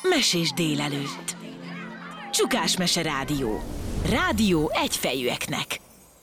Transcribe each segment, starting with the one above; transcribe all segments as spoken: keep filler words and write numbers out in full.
Mesés délelőtt. Csukás Mese Rádió. Rádió egyfejűeknek.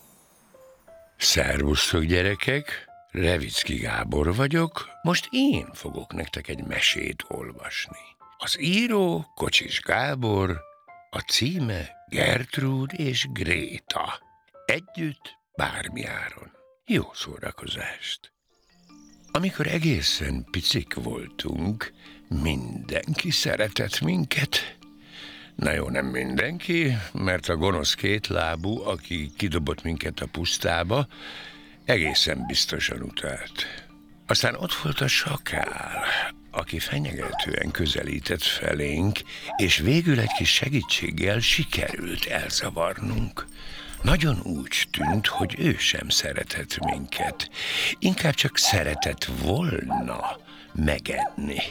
Szervusztok, gyerekek! Revicki Gábor vagyok, most én fogok nektek egy mesét olvasni. Az író Kocsis Gábor, a címe Gertrúd és Gréta. Együtt bármiáron. Jó szórakozást! Amikor egészen picik voltunk, mindenki szeretett minket. Na jó, nem mindenki, mert a gonosz kétlábú, aki kidobott minket a pusztába, egészen biztosan utált. Aztán ott volt a sakál, aki fenyegetően közelített felénk, és végül egy kis segítséggel sikerült elzavarnunk. Nagyon úgy tűnt, hogy ő sem szeretett minket. Inkább csak szeretett volna megenni.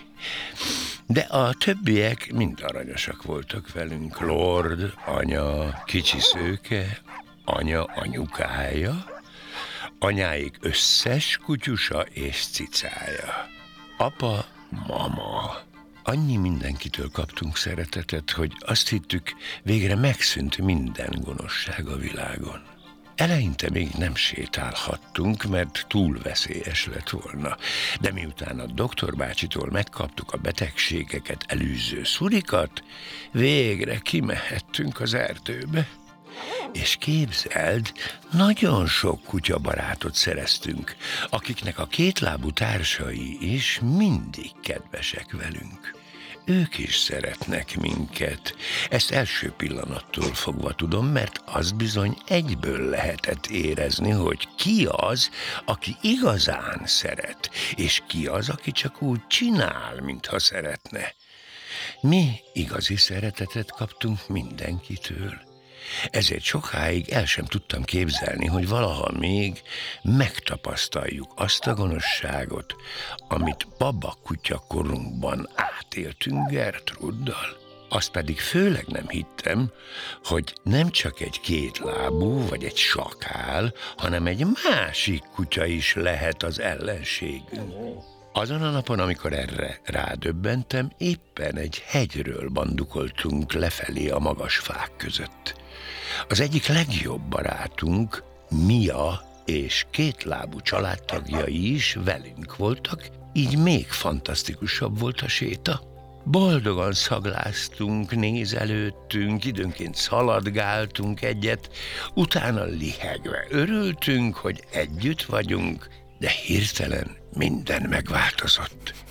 De a többiek mind aranyosak voltak velünk. Lord, anya, kicsi szőke, anya anyukája, anyáik összes kutyusa és cicája. Apa, mama. Annyi mindenkitől kaptunk szeretetet, hogy azt hittük, végre megszűnt minden gonoszság a világon. Eleinte még nem sétálhattunk, mert túl veszélyes lett volna. De miután a doktor bácsitól megkaptuk a betegségeket elűző szurikat, végre kimehettünk az erdőbe. És képzeld, nagyon sok kutyabarátot szereztünk, akiknek a kétlábú társai is mindig kedvesek velünk. Ők is szeretnek minket. Ezt első pillanattól fogva tudom, mert az bizony egyből lehetett érezni, hogy ki az, aki igazán szeret, és ki az, aki csak úgy csinál, mintha szeretne. Mi igazi szeretetet kaptunk mindenkitől. Ezért sokáig el sem tudtam képzelni, hogy valaha még megtapasztaljuk azt a gonoszságot, amit babakutya korunkban átéltünk Gertruddal. Azt pedig főleg nem hittem, hogy nem csak egy kétlábú vagy egy sakál, hanem egy másik kutya is lehet az ellenségünk. Azon a napon, amikor erre rádöbbentem, éppen egy hegyről bandukoltunk lefelé a magas fák között. Az egyik legjobb barátunk, Mia és kétlábú családtagjai is velünk voltak, így még fantasztikusabb volt a séta. Boldogan szagláztunk, nézelődtünk, időnként szaladgáltunk egyet, utána lihegve örültünk, hogy együtt vagyunk, de hirtelen minden megváltozott.